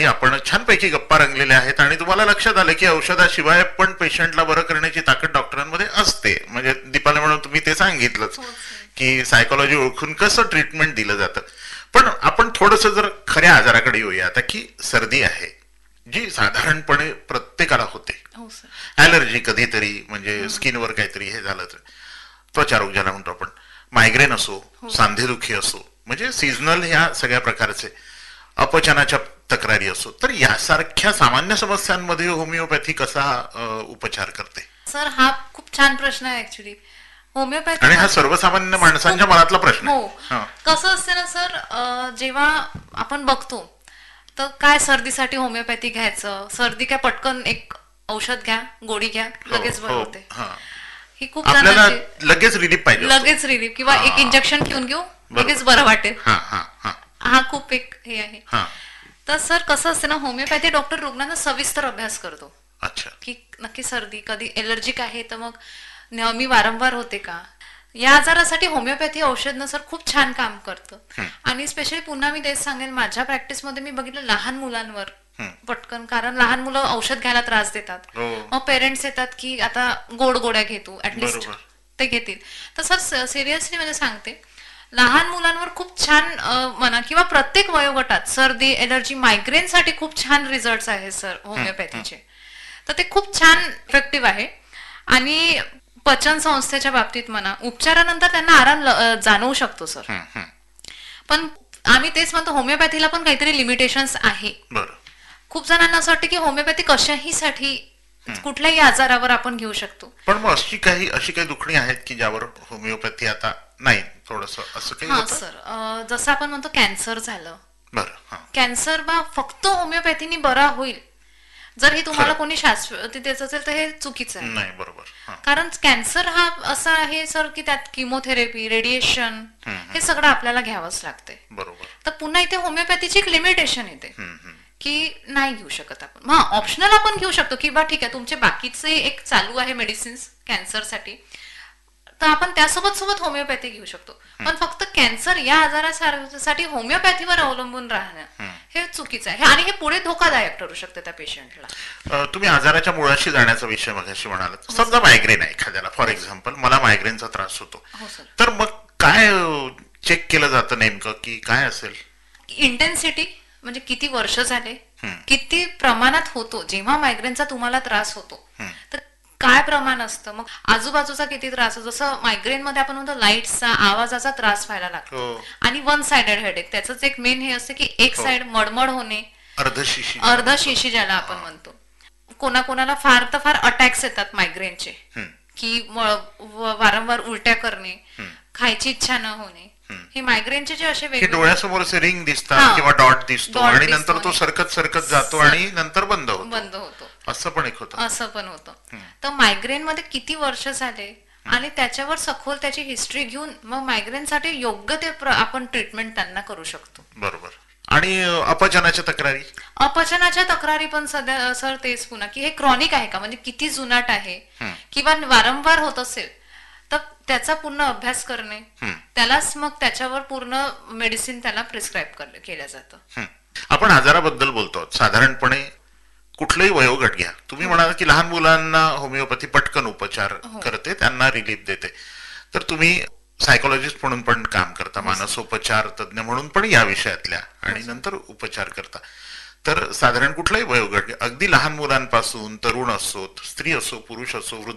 आताही आपण छानपैकी गप्पा रंगलेल्या आहेत आणि तुम्हाला लक्षात आलं की औषधाशिवाय पण पेशंटला बरं करण्याची ताकद डॉक्टरांमध्ये असते. म्हणजे दीपाला म्हणून तुम्ही ते सांगितलंच की सायकोलॉजी ओळखून कसं ट्रीटमेंट दिलं जातं. पण आपण थोडस जर खऱ्या आजाराकडे येऊया आता, की सर्दी आहे जी साधारणपणे प्रत्येकाला होते. ऍलर्जी कधीतरी, म्हणजे स्किनवर काहीतरी हे झालं तर, त्वचारोग ज्याला म्हणतो आपण, मायग्रेन असो, सांधेदुखी असो, म्हणजे सीझनल ह्या सगळ्या प्रकारचे, अपचनाच्या तक्रारी असो, तर यासारख्या सामान्य समस्यांमध्ये होमिओपॅथी कसा उपचार करते? सर हा खूप छान प्रश्न आहे ऍक्च्युली. होमिओपॅथी आणि हा सर्वसामान्य माणसांच्या मनातला प्रश्न हो. कसं असते ना सर, जेव्हा आपण बघतो तर काय सर्दीसाठी होमिओपॅथी घ्यायचं, सर्दी काय पटकन एक औषध घ्या, गोळी घ्या, लगेच बरं होते. ही खूप आपल्याला लगेच रिलीफ पाहिजे, लगेच रिलीफ, किंवा एक इंजेक्शन घेऊन घेऊ लगेच बरं वाटेल, हा खूप एक हे आहे. तर सर कसं असते ना, होमिओपॅथी डॉक्टर रुग्णांना सविस्तर अभ्यास करतो की नक्की सर्दी कधी एलर्जिक आहे तर मग नेहमी वारंवार होते का. या आजारासाठी होमिओपॅथी औषध ना सर खूप छान काम करतं. आणि स्पेशली पुन्हा मी तेच सांगेन, माझ्या प्रॅक्टिसमध्ये मी बघितलं लहान मुलांवर पटकन, कारण लहान मुलं औषध घ्यायला त्रास देतात, मग पेरेंट्स येतात की आता गोड गोळ्या घेतो, ऍटलिस्ट ते घेतील. तर सर सिरियसली म्हणजे सांगते, लहान मुलांवर खूप छान म्हणा किंवा प्रत्येक वयोगटात सर्दी, एलर्जी, मायग्रेन साठी खूप छान रिझल्ट आहे सर होमिओपॅथीचे. तर ते खूप छान इफेक्टिव्ह आहे. आणि पचन संस्थेच्या बाबतीत म्हणा, उपचारानंतर त्यांना आराम जाणवू शकतो सर. पण आम्ही तेच म्हणतो, होमिओपॅथीला पण काहीतरी लिमिटेशन्स आहे. खूप जणांना असं वाटतं की होमिओपॅथी कशाही साठी, कुठल्याही आजारावर आपण घेऊ शकतो. पण मग अशी काही दुखणी आहेत की ज्यावर होमिओपॅथी आता नाही, थोडस असं काही? हा सर, जसं आपण म्हणतो कॅन्सर झालं, कॅन्सर बा फक्त होमिओपॅथीने बरा होईल जर हे तुम्हाला कोणी शाश्वती द्यायचं असेल तर हे चुकीचं आहे. नाही, बरोबर. कारण कॅन्सर हा असा आहे सर की त्यात किमोथेरपी, रेडिएशन हे सगळं आपल्याला घ्यावंच लागते. बरोबर. तर पुन्हा इथे होमिओपॅथीची एक लिमिटेशन येते की नाही घेऊ शकत आपण. हा ऑप्शनल आपण घेऊ शकतो की बा ठीक आहे, तुमचे बाकीचे एक चालू आहे मेडिसिन्स कॅन्सरसाठी, तर आपण त्यासोबत सोबत होमिओपॅथी घेऊ शकतो. पण फक्त कॅन्सर या आजारासाठी होमिओपॅथीवर अवलंबून राहणं हे चुकीचं आहे आणि हे पुढे धोकादायक ठरू शकतं त्या पेशंटला. तुम्ही आजाराच्या मुळाशी जाण्याचा विषय मगाशी म्हणालात. समजा मायग्रेन आहे एखाद्याला, फॉर एक्झाम्पल मला मायग्रेनचा त्रास होतो, तर मग काय चेक केलं जातं नेमकं, की काय असेल? इंटेन्सिटी, म्हणजे किती वर्ष झाले, किती प्रमाणात होतो. जेव्हा मायग्रेनचा तुम्हाला त्रास होतो तर काय प्रमाण असतं, मग आजूबाजूचा किती त्रास होतो. जसं मायग्रेन मध्ये आपण म्हणतो लाईटचा, आवाजाचा त्रास व्हायला लागतो. आणि वन साइडेड हेडेक, त्याच एक मेन हे असते की एक साइड मडमड होणे, अर्धशिशी ज्याला आपण म्हणतो. कोणाकोणाला फार तर फार अटॅक्स येतात मायग्रेनचे, की वारंवार उलट्या करणे, खायची इच्छा न होणे. हे मायग्रेनचे जे असे वेगळे डोळ्यासमोर रिंग दिसतात किंवा डॉट दिसतो आणि नंतर तो सरकत जातो आणि नंतर बंद होतो, असं पण होतं. तर मायग्रेन मध्ये किती वर्ष झाले आणि त्याच्यावर सखोल त्याची हिस्ट्री घेऊन मग मायग्रेन साठी योग्य ते आपण ट्रीटमेंट त्यांना करू शकतो. बरोबर. आणि अपचनाच्या तक्रारी पण सध्या सर तेच पुन्हा की हे क्रॉनिक आहे का, म्हणजे किती जुनाट आहे किंवा वारंवार होत असेल तर त्याचा पूर्ण अभ्यास करणे, त्यालाच मग त्याच्यावर पूर्ण मेडिसिन त्याला प्रिस्क्राईब केलं जातं. आपण आजाराबद्दल बोलतो, साधारणपणे कुठलंही वयोगट घ्या, तुम्ही म्हणाल की लहान मुलांना होमिओपॅथी पटकन उपचार करते, त्यांना रिलीफ देते, तर तुम्ही सायकोलॉजिस्ट म्हणून पण काम करता, मानसोपचार तज्ञ म्हणून पण या विषयातल्या, आणि नंतर उपचार करता. तर साधारण कुठलाही वयोगट, अगदी लहान मुलांपासून तरुण असोत, स्त्री असो, पुरुष असो, वृद्ध